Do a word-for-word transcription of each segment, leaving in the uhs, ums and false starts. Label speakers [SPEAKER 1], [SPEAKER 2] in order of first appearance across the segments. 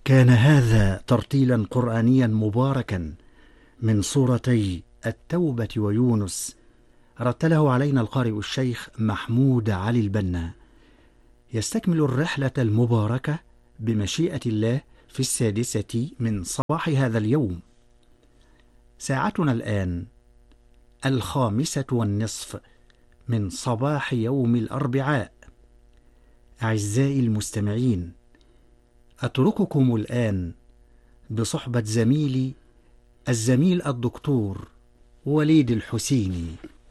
[SPEAKER 1] كان هذا ترتيلا قرآنيا مباركا من سورتي التوبة ويونس، رتله علينا القارئ الشيخ محمود علي البنا، يستكمل الرحلة المباركة بمشيئة الله في السادسة من صباح هذا اليوم. ساعتنا الآن الخامسة والنصف من صباح يوم الأربعاء. أعزائي المستمعين، أترككم الآن بصحبة زميلي الزميل الدكتور وليد الحسيني.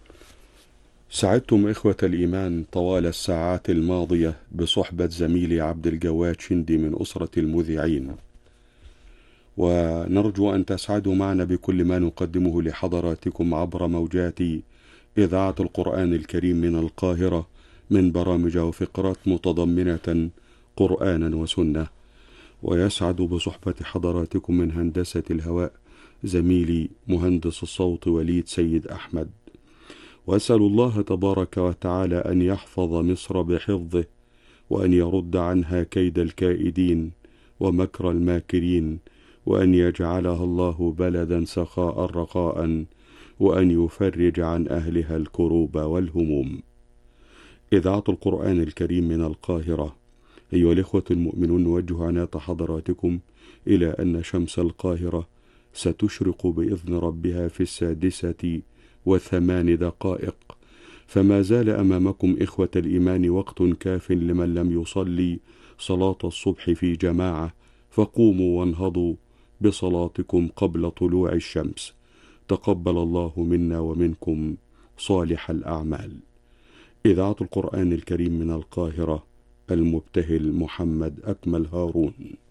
[SPEAKER 2] سعدتم إخوة الإيمان طوال الساعات الماضية بصحبة زميلي عبد الجواد شندي من أسرة المذيعين، ونرجو أن تسعدوا معنا بكل ما نقدمه لحضراتكم عبر موجات إذاعة القرآن الكريم من القاهرة من برامج وفقرات متضمنة قرآنا وسنة. ويسعد بصحبة حضراتكم من هندسة الهواء زميلي مهندس الصوت وليد سيد أحمد. وأسأل الله تبارك وتعالى أن يحفظ مصر بحفظه، وأن يرد عنها كيد الكائدين ومكر الماكرين، وأن يجعلها الله بلدا سخاء رخاء، وأن يفرج عن أهلها الكروب والهموم. إذاعة القرآن الكريم من القاهرة. أيها الإخوة المؤمنون، نوجه عناية حضراتكم إلى أن شمس القاهرة ستشرق بإذن ربها في السادسة وثمان دقائق، فما زال أمامكم إخوة الإيمان وقت كاف لمن لم يصلي صلاة الصبح في جماعة، فقوموا وانهضوا بصلاتكم قبل طلوع الشمس. تقبل الله منا ومنكم صالح الأعمال. إذاعة القرآن الكريم من القاهرة، المبتهل محمد أكمل هارون.